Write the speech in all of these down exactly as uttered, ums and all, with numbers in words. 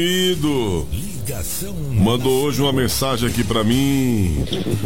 Ligação. Mandou hoje uma mensagem aqui pra mim.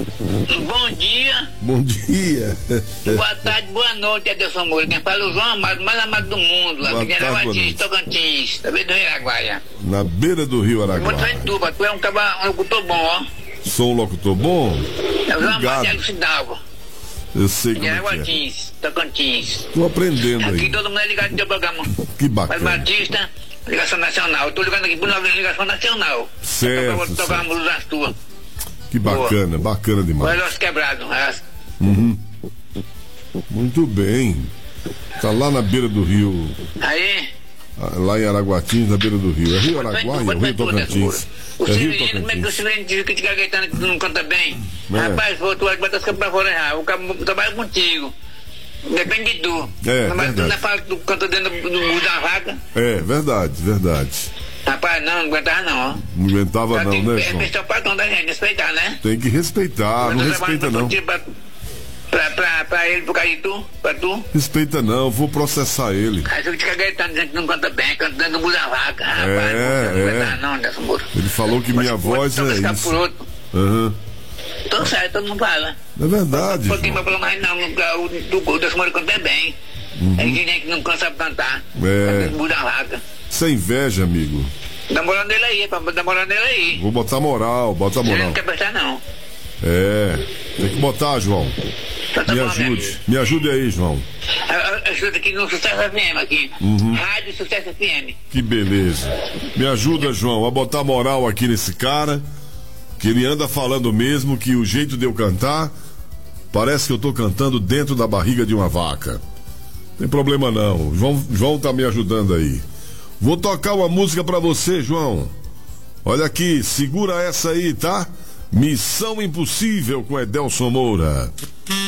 Bom dia. Bom dia. Boa tarde, boa noite, Adelson Moura. Quem fala é o João Amado, mais amado do mundo. Lá em Araguatins, Tocantins, na beira do Rio Araguaia. Na beira do Rio Araguaia. Muito bem, tu, tu é um, caba, um locutor bom, ó. Sou um locutor bom? É o João Amado de Cidalgo. Eu sei como é que é. Araguatins, Tocantins. Tô aprendendo aí. Aqui todo mundo é ligado no teu programa. Que bacana. Mas Batista, ligação nacional. Eu tô ligando aqui por nova ligação nacional. Certo, eu vou tocar uma música tua. Que bacana, boa. Bacana O demais. relógio quebrado. É. Uhum. Muito bem. Tá lá na beira do rio. Aí. Lá em Araguatins, na beira do rio. É Rio Araguaia ou Rio Tocantins? O É Rio Severino, como é que o Tocantins. Severino diz que te gaguetando que tu não canta bem? É. Rapaz, vou, tu vai botar as coisas pra fora errar. O cabo trabalha contigo. Depende de tu. É, mas tu verdade. não fala que tu canta dentro do muro da vaca. É, verdade, verdade. Rapaz, não, não aguentava não, ó. Não aguentava não, tem né, que João? respeitar o patrão da gente, respeitar, né? Tem que respeitar, não Eu tô respeita trabalhando não. Pra, pra, pra, pra ele, por causa de tu, pra tu. Respeita não, vou processar ele. Aí tu fica gaguetando dizendo que não canta bem, canta dentro do muro da vaca. Rapaz, É, não, não é. aguentava não, dessa muro. Ele falou que minha voz é Por isso. outro. Aham. Tô certo, todo mundo fala. É verdade, Um pouquinho João. mais mais não, o do Deus Moura canta bem. É gente que não cansa pra cantar. É. Muda a vaca. Sem inveja, amigo. Dá moral nele aí, pra dar moral nele aí. Vou botar moral, bota Ele moral. não quer prestar não. É, tem que botar, João. Só tá Me bom, meu ajude, me ajude aí, João. Ajuda aqui no Sucesso F M aqui. Rádio Sucesso F M. Que beleza. Me ajuda, João, a botar moral aqui nesse cara, que ele anda falando mesmo que o jeito de eu cantar parece que eu tô cantando dentro da barriga de uma vaca. Tem problema não, João, João tá me ajudando aí. Vou tocar uma música pra você, João. Olha aqui, segura essa aí, tá? Missão Impossível com Adelson Moura.